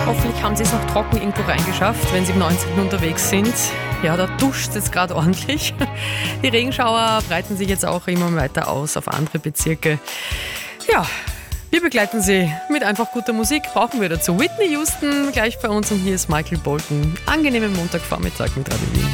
Hoffentlich haben Sie es noch trocken irgendwo reingeschafft, wenn Sie im 19. unterwegs sind. Ja, da duscht es jetzt gerade ordentlich. Die Regenschauer breiten sich jetzt auch immer weiter aus auf andere Bezirke. Ja, wir begleiten Sie mit einfach guter Musik. Brauchen wir dazu Whitney Houston gleich bei uns und hier ist Michael Bolton. Angenehmen Montagvormittag mit Radio Wien.